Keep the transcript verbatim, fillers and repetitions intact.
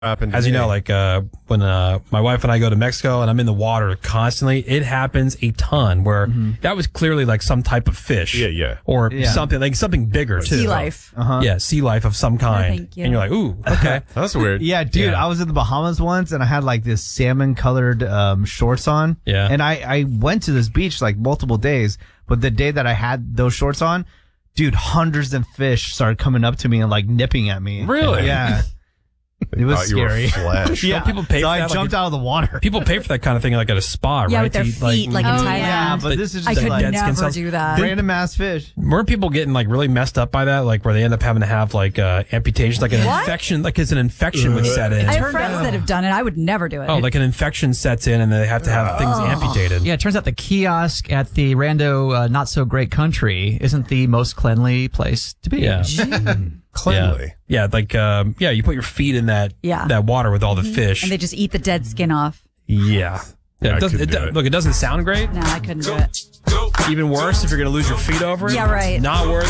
happened. As you know, like uh, when uh, my wife and I go to Mexico and I'm in the water constantly, it happens a ton where Mm-hmm. that was clearly like some type of fish. Yeah, yeah. Or Yeah. something, like something bigger too. Sea life. Uh-huh. Yeah, sea life of some kind. thank you. And you're like, ooh, okay. That's weird. Yeah, dude, Yeah. I was in the Bahamas once and I had like this salmon colored um, shorts on. Yeah. And I, I went to this beach like multiple days, but the day that I had those shorts on, dude, hundreds of fish started coming up to me and like nipping at me. Really? Yeah. It was Thought you were scary. flesh. Yeah. people pay so for I that, like, jumped it- out of the water. People pay for that kind of thing like at a spa, Yeah, right? with their To eat, feet, like, in Oh, Thailand. Yeah, but Like, this is I just could like dead skin never cells. do that. random ass fish. Weren't people getting like really messed up by that? Like where they end up having to have like uh, amputations, like an What? infection, like it's an infection would set in. I have friends that have done it. I would never do it. Oh, like an infection sets in and they have to have things amputated. Yeah, it turns out the kiosk at the rando uh, not so great country isn't the most cleanly place to be. Yeah. Cleanly. Yeah, like um, yeah, you put your feet in that Yeah. that water with all the fish. and they just eat the dead skin off. yeah. Yeah, I it doesn't, could it do do- it. Look, it doesn't sound great. No, I couldn't do it. Even worse if you're going to lose your feet over it. Yeah, right. Not worth